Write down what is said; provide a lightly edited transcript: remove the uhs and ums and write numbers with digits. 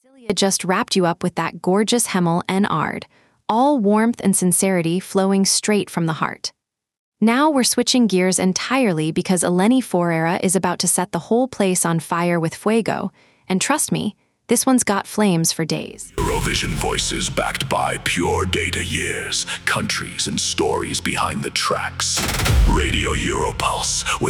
Celia just wrapped you up with that gorgeous Hemel and Ard, all warmth and sincerity flowing straight from the heart. Now we're switching gears entirely because Eleni Forera is about to set the whole place on fire with fuego, and trust me, this one's got flames for days. Eurovision voices backed by pure data years, countries and stories behind the tracks. Radio Europulse with